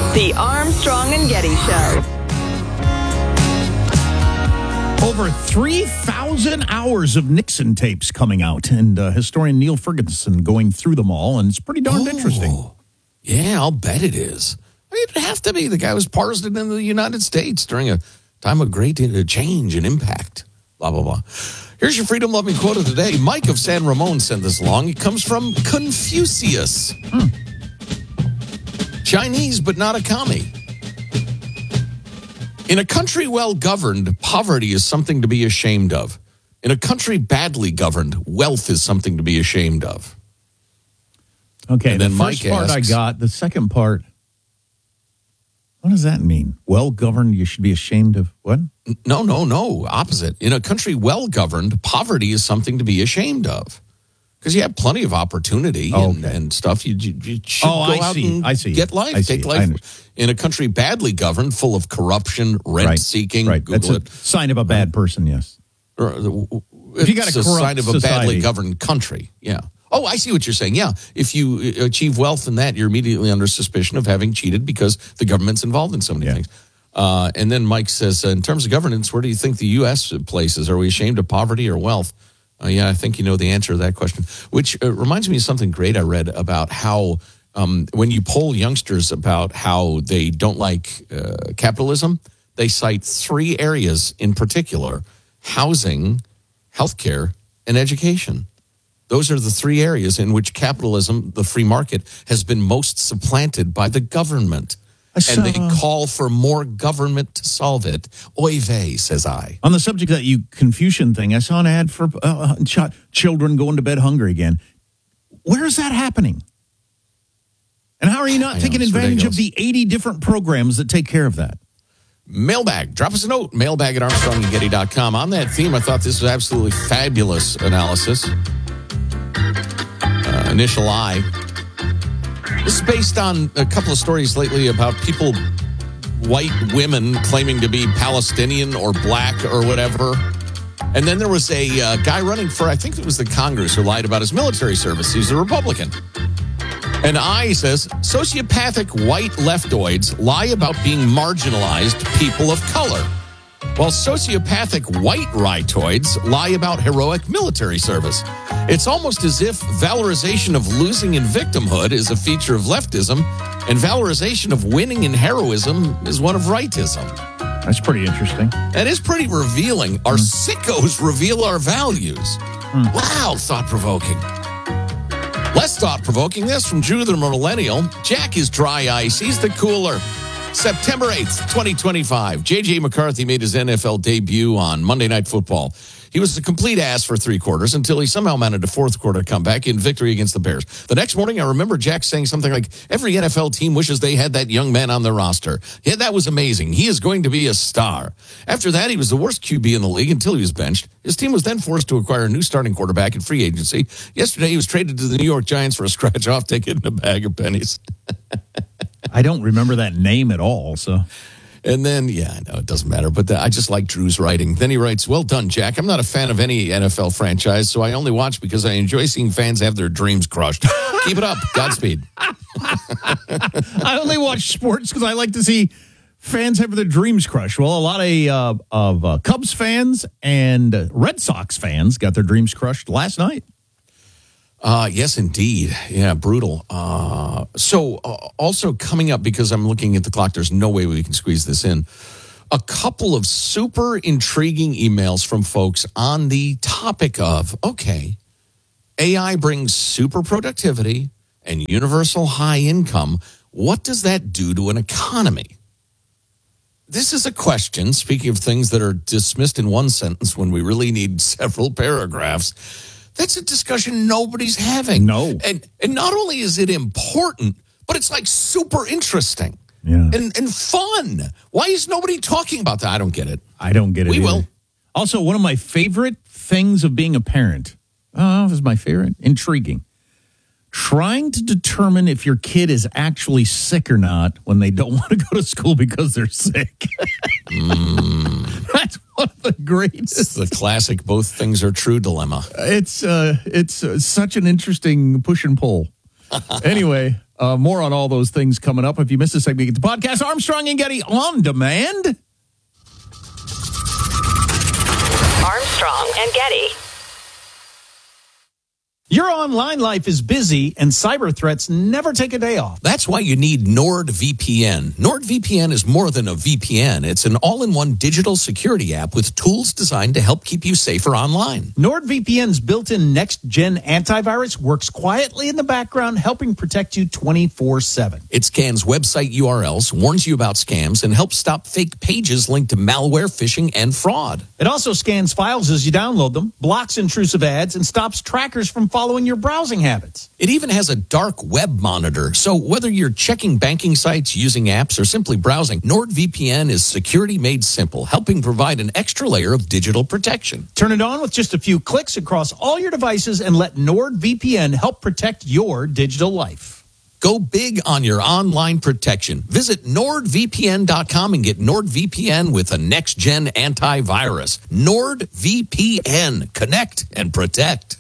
The Armstrong and Getty Show. Over 3,000 hours of Nixon tapes coming out, and historian Neil Ferguson going through them all, and it's pretty darn interesting. Yeah, I'll bet it is. I mean, it'd have to be. The guy was parsed into the United States during a time of great change and impact. Blah, blah, blah. Here's your freedom-loving quote of the day. Mike of San Ramon sent this along. It comes from Confucius. Chinese, but not a commie. In a country well governed, poverty is something to be ashamed of. In a country badly governed, wealth is something to be ashamed of. Okay, and the then first Mike part asks, I got. The second part, what does that mean? Well governed, you should be ashamed of what? No. Opposite. In a country well governed, poverty is something to be ashamed of. Because you have plenty of opportunity and stuff. You should go out and get life. Take life. In a country badly governed, full of corruption, rent-seeking, Google That's a sign of a bad person, yes. If you got a sign of a badly governed country, yeah. Oh, I see what you're saying, yeah. If you achieve wealth in that, you're immediately under suspicion of having cheated because the government's involved in so many things. And then Mike says, in terms of governance, where do you think the U.S. places? Are we ashamed of poverty or wealth? Yeah, I think you know the answer to that question, which reminds me of something great I read about how when you poll youngsters about how they don't like capitalism, they cite three areas in particular: housing, healthcare, and education. Those are the three areas in which capitalism, the free market, has been most supplanted by the government. And they call for more government to solve it. Oy vey, says I. On the subject of that Confucian thing, I saw an ad for children going to bed hungry again. Where is that happening? And how are you not taking advantage of the 80 different programs that take care of that? Mailbag. Drop us a note. Mailbag at ArmstrongandGetty.com. On that theme, I thought this was absolutely fabulous analysis. Initial I. This is based on a couple of stories lately about people, white women claiming to be Palestinian or black or whatever. And then there was a guy running for, I think it was the Congress, who lied about his military service. He's a Republican. And I says, sociopathic white leftoids lie about being marginalized people of color, while sociopathic white rightoids lie about heroic military service. It's almost as if valorization of losing in victimhood is a feature of leftism, and valorization of winning in heroism is one of rightism. That's pretty interesting. That is pretty revealing. Our sickos reveal our values. Wow, thought-provoking. Less thought-provoking, this from Drew the Millennial. Jack is dry ice. He's the cooler. September 8th, 2025. J.J. McCarthy made his NFL debut on Monday Night Football. He was a complete ass for three quarters until he somehow managed a fourth quarter comeback in victory against the Bears. The next morning, I remember Jack saying something like, every NFL team wishes they had that young man on their roster. Yeah, that was amazing. He is going to be a star. After that, he was the worst QB in the league until he was benched. His team was then forced to acquire a new starting quarterback in free agency. Yesterday, he was traded to the New York Giants for a scratch-off ticket and a bag of pennies. I don't remember that name at all, so... And then, yeah, no, it doesn't matter. But I just like Drew's writing. Then he writes, well done, Jack. I'm not a fan of any NFL franchise, so I only watch because I enjoy seeing fans have their dreams crushed. Keep it up. Godspeed. I only watch sports because I like to see fans have their dreams crushed. Well, a lot of Cubs fans and Red Sox fans got their dreams crushed last night. Yes, indeed. Yeah, brutal. So also coming up, because I'm looking at the clock, there's no way we can squeeze this in. A couple of super intriguing emails from folks on the topic of, okay, AI brings super productivity and universal high income. What does that do to an economy? This is a question, speaking of things that are dismissed in one sentence when we really need several paragraphs. That's a discussion nobody's having. No. And not only is it important, but it's like super interesting. Yeah. And fun. Why is nobody talking about that? I don't get it. I don't get it. We will. Also, one of my favorite things of being a parent. Oh, this is my favorite. Intriguing. Trying to determine if your kid is actually sick or not when they don't want to go to school because they're sick. That's one of the greatest. It's the classic both things are true dilemma. It's such an interesting push and pull. Anyway, More on all those things coming up. If you missed a segment, you get the podcast Armstrong and Getty on demand. Armstrong and Getty. Your online life is busy, and cyber threats never take a day off. That's why you need NordVPN. NordVPN is more than a VPN. It's an all-in-one digital security app with tools designed to help keep you safer online. NordVPN's built-in next-gen antivirus works quietly in the background, helping protect you 24/7. It scans website URLs, warns you about scams, and helps stop fake pages linked to malware, phishing, and fraud. It also scans files as you download them, blocks intrusive ads, and stops trackers from following your browsing habits. It even has a dark web monitor, so whether you're checking banking sites, using apps, or simply browsing, NordVPN is security made simple, helping provide an extra layer of digital protection. Turn it on with just a few clicks across all your devices and let NordVPN help protect your digital life. Go big on your online protection. Visit NordVPN.com and get NordVPN with a next-gen antivirus. NordVPN. Connect and protect.